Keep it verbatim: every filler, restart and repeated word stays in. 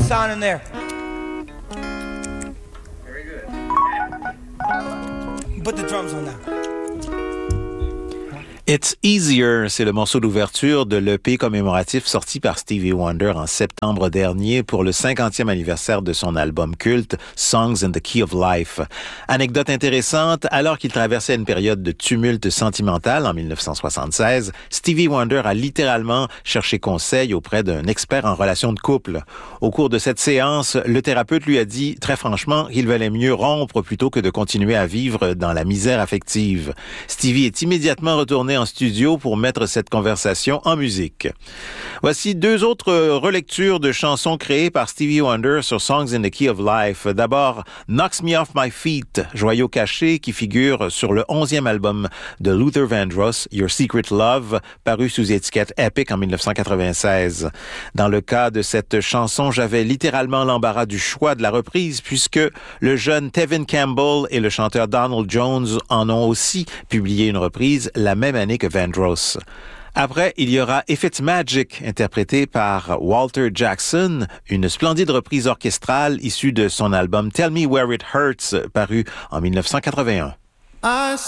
sound in there. Very good. Put the drums on now. It's Easier, c'est le morceau d'ouverture de l'E P commémoratif sorti par Stevie Wonder en septembre dernier pour le cinquantième anniversaire de son album culte Songs in the Key of Life. Anecdote intéressante, alors qu'il traversait une période de tumulte sentimental en dix-neuf cent soixante-seize, Stevie Wonder a littéralement cherché conseil auprès d'un expert en relations de couple. Au cours de cette séance, le thérapeute lui a dit très franchement qu'il valait mieux rompre plutôt que de continuer à vivre dans la misère affective. Stevie est immédiatement retourné en studio pour mettre cette conversation en musique. Voici deux autres relectures de chansons créées par Stevie Wonder sur Songs in the Key of Life. D'abord, Knocks Me Off My Feet, joyau caché qui figure sur le onzième album de Luther Vandross, Your Secret Love, paru sous étiquette Epic en dix-neuf cent quatre-vingt-seize. Dans le cas de cette chanson, j'avais littéralement l'embarras du choix de la reprise puisque le jeune Tevin Campbell et le chanteur Donald Jones en ont aussi publié une reprise la même année que Vandross. Après, il y aura If It's Magic, interprété par Walter Jackson, une splendide reprise orchestrale issue de son album Tell Me Where It Hurts, paru en dix-neuf cent quatre-vingt-un. I